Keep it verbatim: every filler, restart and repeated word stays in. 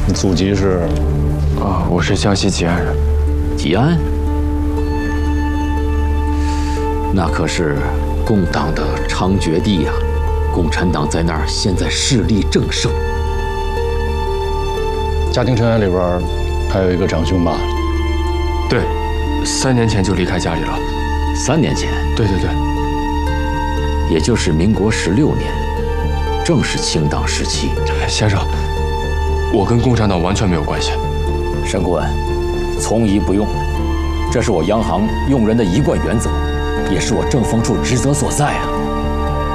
你祖籍是？ 啊，我是江西吉安人。 吉安？那可是共党的猖獗地呀！共产党在那儿现在势力正盛。 家庭成员里边还有一个长兄吧？ 对，三年前就离开家里了。 三年前？ 对对对。 也就是民国十六年，正是清党时期。 先生，我跟共产党完全没有关系。 沈顾问，从疑不用，这是我央行用人的一贯原则，也是我政风处职责所在啊。